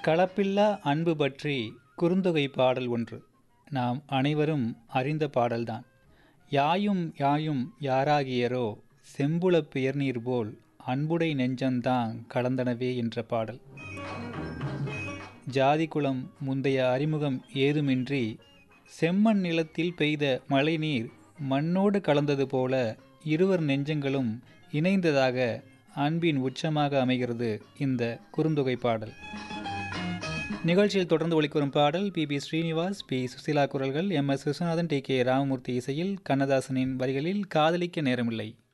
கலப்பில்லா அன்பு பற்றி குறுந்தொகை பாடல் ஒன்று. நாம் அனைவரும் அறிந்த பாடல்தான். யாயும் யாயும் யாராகியரோ செம்புலப் பெயர்நீர் போல் அன்புடை நெஞ்சந்தாங் கலந்தனவே என்ற பாடல். ஜாதி குலம் முந்தைய அறிமுகம் ஏதுமின்றி செம்மண் நிலத்தில் பெய்த மழைநீர் மண்ணோடு கலந்தது போல இருவர் நெஞ்சங்களும் இணைந்ததாக அன்பின் உச்சமாக அமைகிறது இந்த குறுந்தொகை பாடல். நிகழ்ச்சியில் தொடர்ந்து ஒலிக்கும் பாடல் பி ஸ்ரீனிவாஸ், பி சுசீலா குரல்கள், M S Viswanathan, D K Ramamurthy இசையில், கண்ணதாசனின் வரிகளில் காதலிக்க நேரமில்லை.